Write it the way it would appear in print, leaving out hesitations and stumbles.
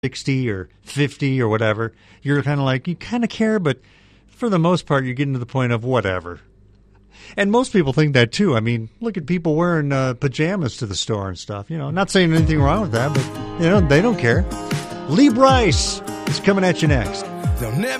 60 or 50 or whatever, you're kind of like, you kind of care, but for the most part, you're getting to the point of whatever. And most people think that, too. I mean, look at people wearing pajamas to the store and stuff. Not saying anything wrong with that, but, they don't care. Lee Brice is coming at you next. They'll never